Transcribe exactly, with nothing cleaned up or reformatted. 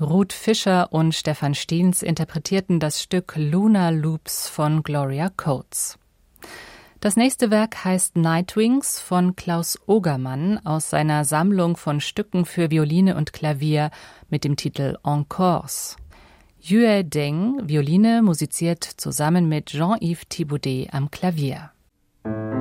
Ruth Fischer und Stefan Stiens interpretierten das Stück Lunar Loops von Gloria Coates. Das nächste Werk heißt Nightwings von Klaus Ogermann aus seiner Sammlung von Stücken für Violine und Klavier mit dem Titel Encores. Yue Deng, Violine, musiziert zusammen mit Jean-Yves Thibaudet am Klavier.